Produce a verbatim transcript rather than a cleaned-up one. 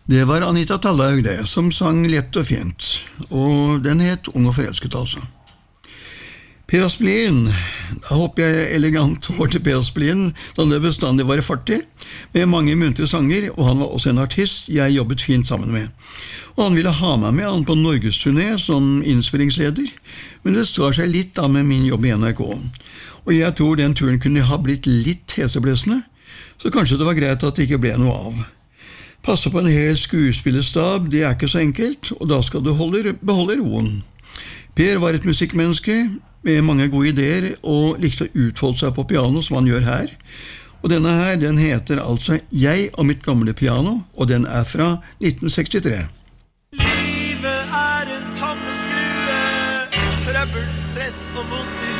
Det var Anita Tallaug det, som sang lett og fint, og den het Ung og forelsket altså. Per Aspelin, da hopper jeg elegant over til Per Aspelin, da det bestandig var fartig, med mange muntre sanger, og han var også en artist jeg jobbet fint sammen med. Og han ville ha meg med han på Norgesturné som innspillingsleder, men det står seg litt da med min jobb i N R K. Og jeg tror den turen kunne ha blitt litt heseblesende, så kanskje det var greit at det ikke ble noe av. Passe på en hel skuespillerstab, det er ikke så enkelt, og da skal du holde, beholde roen. Per var et musikkmenneske med mange gode ideer, og likte å utfolde seg på piano som han gjør her. Og denne her, den heter altså Jeg og mitt gamle piano, og den er fra nitten sekstitre. Livet er en tammeskrue, trøbbel, stress og vondt i